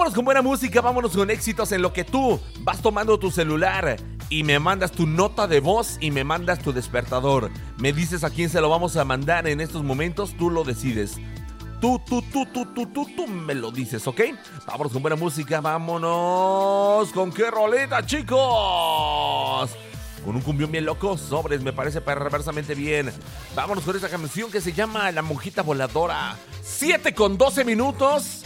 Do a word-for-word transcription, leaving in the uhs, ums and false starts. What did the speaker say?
Vámonos con buena música, vámonos con éxitos en lo que tú vas tomando tu celular y me mandas tu nota de voz y me mandas tu despertador. Me dices a quién se lo vamos a mandar en estos momentos, tú lo decides. Tú, tú, tú, tú, tú, tú, tú me lo dices, ¿ok? Vámonos con buena música, vámonos con qué roleta, chicos. Con un cumbión bien loco, sobres, me parece perversamente bien. Vámonos con esa canción que se llama La Monjita Voladora. siete con doce minutos.